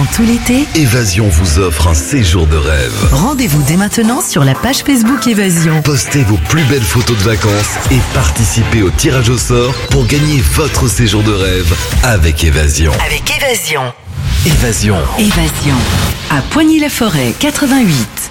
Pendant tout l'été, Évasion vous offre un séjour de rêve. rendez-vous dès maintenant sur la page Facebook Évasion. Postez vos plus belles photos de vacances et participez au tirage au sort pour gagner votre séjour de rêve avec Évasion. Avec Évasion. Évasion. Évasion. À Poigny-la-Forêt, 88.